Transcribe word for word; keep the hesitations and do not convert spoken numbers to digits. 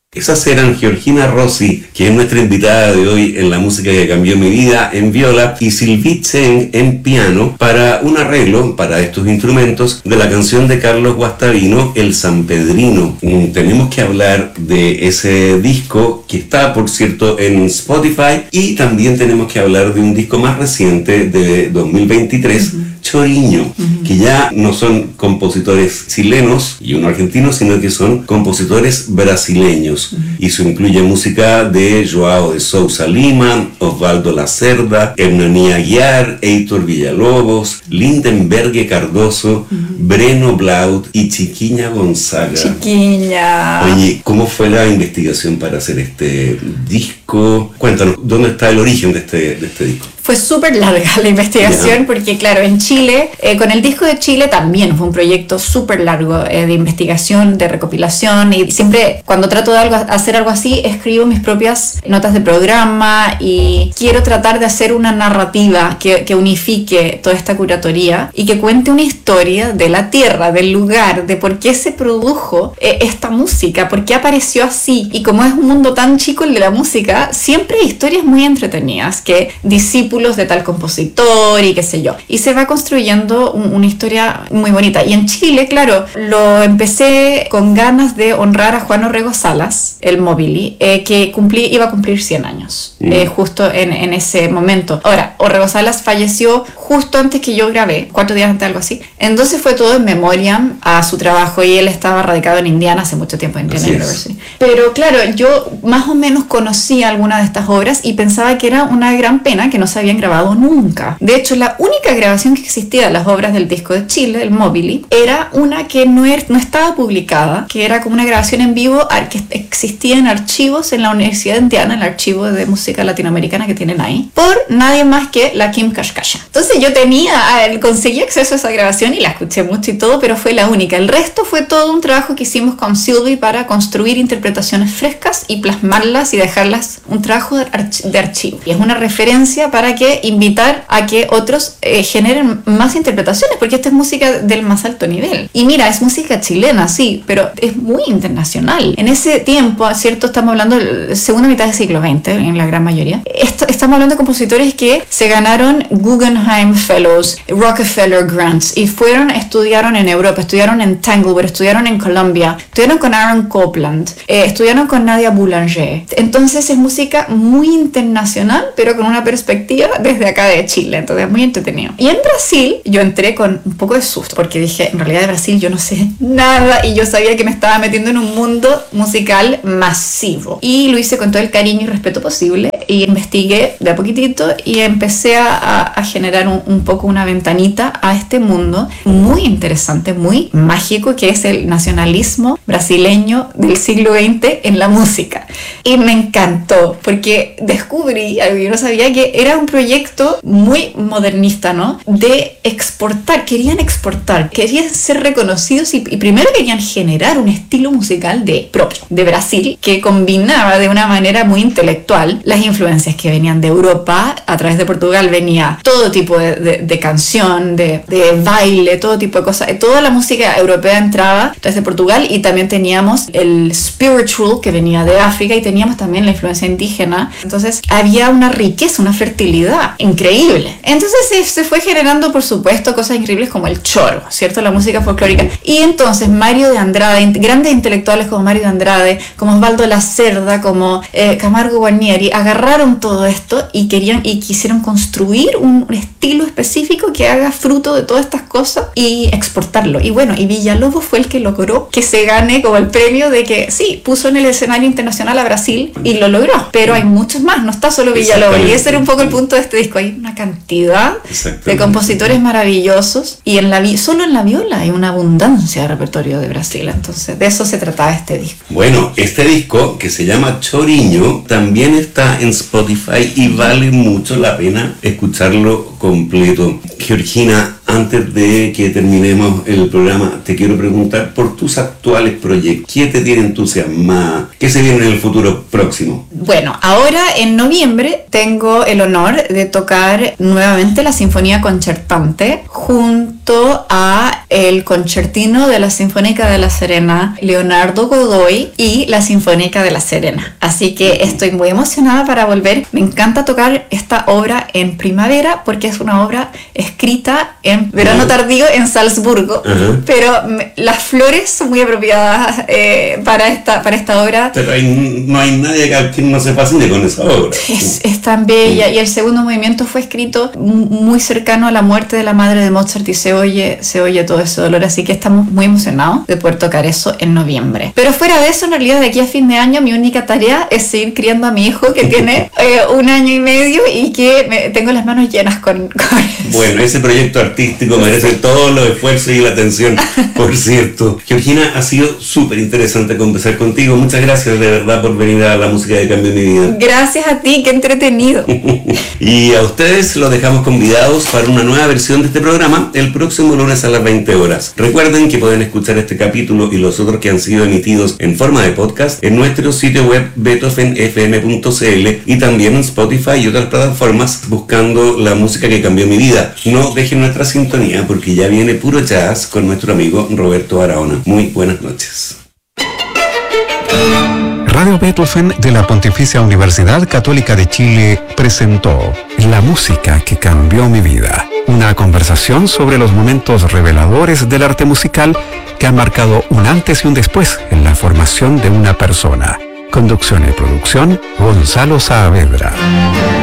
Esas eran Georgina Rossi, que es nuestra invitada de hoy en La Música que Cambió Mi Vida, en viola, y Sylvie Chen en piano, para un arreglo para estos instrumentos de la canción de Carlos Guastavino, El Sanpedrino. Mm, tenemos que hablar de ese disco que está, por cierto, en Spotify, y también tenemos que hablar de un disco más reciente de dos mil veintitrés, uh-huh. Choriño, uh-huh. que ya no son compositores chilenos y uno argentino, sino que son compositores brasileños. Uh-huh. Y eso incluye música de Joao de Sousa Lima, Osvaldo Lacerda, Hernani Aguiar, Heitor Villalobos, Lindenberg Cardoso, uh-huh. Breno Blaut y Chiquiña Gonzaga. Chiquiña. Oye, ¿cómo fue la investigación para hacer este disco? Cuéntanos, ¿dónde está el origen de este, de este disco? Fue súper larga la investigación, yeah. porque claro, en Chile, eh, con el disco de Chile también fue un proyecto súper largo eh, de investigación, de recopilación, y siempre cuando trato de algo, hacer algo así, escribo mis propias notas de programa y quiero tratar de hacer una narrativa que, que unifique toda esta curatoría y que cuente una historia de la tierra, del lugar, de por qué se produjo eh, esta música, por qué apareció así. Y como es un mundo tan chico el de la música, siempre hay historias muy entretenidas, que discípulos de tal compositor y qué sé yo, y se va construyendo un, una historia muy bonita. Y en Chile, claro, lo empecé con ganas de honrar a Juan Orrego Salas, el Mobili, eh, que cumplí, iba a cumplir cien años, mm. eh, justo en, en ese momento. Ahora, Orrego Salas falleció justo antes que yo grabé, cuatro días antes, algo así, entonces fue todo en memoria a su trabajo, y él estaba radicado en Indiana hace mucho tiempo, en Indiana University. Pero claro, yo más o menos conocía alguna de estas obras y pensaba que era una gran pena que no se habían grabado nunca. De hecho, la única grabación que existía de las obras del disco de Chile, el Mobili, era una que no, er, no estaba publicada, que era como una grabación en vivo que existía en archivos en la Universidad de Indiana, el archivo de música latinoamericana que tienen ahí, por nadie más que la Kim Kashkasha. Entonces yo tenía, conseguí acceso a esa grabación y la escuché mucho y todo, pero fue la única. El resto fue todo un trabajo que hicimos con Sylvie para construir interpretaciones frescas y plasmarlas y dejarlas un trabajo de, arch- de archivo. Y es una referencia para que invitar a que otros eh, generen más interpretaciones, porque esta es música del más alto nivel. Y mira, es música chilena, sí, pero es muy internacional. En ese tiempo, ¿cierto? Estamos hablando de la segunda mitad del siglo veinte, en la gran mayoría. Esto, estamos hablando de compositores que se ganaron Guggenheim Fellows, Rockefeller Grants, y fueron, estudiaron en Europa, estudiaron en Tanglewood, estudiaron en Colombia, estudiaron con Aaron Copland, eh, estudiaron con Nadia Boulanger. Entonces es música muy internacional, pero con una perspectiva desde acá de Chile, entonces es muy entretenido. Y en Brasil yo entré con un poco de susto, porque dije, en realidad de Brasil yo no sé nada, y yo sabía que me estaba metiendo en un mundo musical masivo, y lo hice con todo el cariño y respeto posible, y investigué de a poquitito y empecé a, a generar un, un poco una ventanita a este mundo muy interesante, muy mágico, que es el nacionalismo brasileño del siglo veinte en la música. Y me encantó, porque descubrí algo que yo no sabía, que era un proyecto muy modernista, ¿no? De exportar, querían exportar, querían ser reconocidos, y, y primero querían generar un estilo musical de propio, de Brasil, que combinaba de una manera muy intelectual las influencias que venían de Europa. A través de Portugal venía todo tipo de, de, de canción, de, de baile, todo tipo de cosas. Toda la música europea entraba desde Portugal, y también teníamos el spiritual que venía de África, y teníamos también la influencia indígena. Entonces había una riqueza, una fertilidad increíble. Entonces se, se fue generando, por supuesto, cosas increíbles como el choro, ¿cierto? La música folclórica. Y entonces Mario de Andrade, grandes intelectuales como Mario de Andrade, como Osvaldo Lacerda, como eh, Camargo Guarnieri, agarraron todo esto y querían y quisieron construir un estilo específico que haga fruto de todas estas cosas y exportarlo. Y bueno, y Villalobos fue el que logró que se gane como el premio de que sí, puso en el escenario internacional a Brasil y lo logró. Pero hay muchos más, no está solo Villalobos. Y ese era un poco el punto de este disco. Hay una cantidad de compositores maravillosos, y en la vi- solo en la viola hay una abundancia de repertorio de Brasil. Entonces de eso se trataba este disco. Bueno, este disco, que se llama Choriño, también está en Spotify y vale mucho la pena escucharlo completo. Georgina, antes de que terminemos el programa, te quiero preguntar por tus actuales proyectos. ¿Qué te tiene entusiasmada? ¿Qué se viene en el futuro próximo? Bueno, ahora en noviembre tengo el honor de tocar nuevamente la Sinfonía Concertante junto junto a el concertino de la Sinfónica de La Serena, Leonardo Godoy, y la Sinfónica de La Serena. Así que estoy muy emocionada para volver. Me encanta tocar esta obra en primavera porque es una obra escrita en verano tardío en Salzburgo, uh-huh. pero me, las flores son muy apropiadas eh, para, esta, para esta obra. Pero hay, no hay nadie que no se fascine con esa obra. Es, es tan bella, uh-huh. y el segundo movimiento fue escrito muy cercano a la muerte de la madre de Mozart y se oye, se oye todo ese dolor, así que estamos muy emocionados de poder tocar eso en noviembre. Pero fuera de eso, en realidad de aquí a fin de año mi única tarea es seguir criando a mi hijo que tiene eh, un año y medio y que me, tengo las manos llenas con, con eso. Bueno, ese proyecto artístico merece todos los esfuerzos y la atención, por cierto. Georgina, ha sido súper interesante conversar contigo. Muchas gracias de verdad por venir a La Música que Cambió Mi Vida. Gracias a ti, qué entretenido. Y a ustedes los dejamos convidados para una nueva versión de este programa el próximo lunes a las veinte horas. Recuerden que pueden escuchar este capítulo y los otros que han sido emitidos en forma de podcast en nuestro sitio web beethoven f m punto c l y también en Spotify y otras plataformas buscando La Música que Cambió Mi Vida. No dejen nuestra sintonía porque ya viene puro jazz con nuestro amigo Roberto Barahona. Muy buenas noches. Radio Beethoven de la Pontificia Universidad Católica de Chile presentó La Música que Cambió Mi Vida, una conversación sobre los momentos reveladores del arte musical que han marcado un antes y un después en la formación de una persona. Conducción y producción, Gonzalo Saavedra.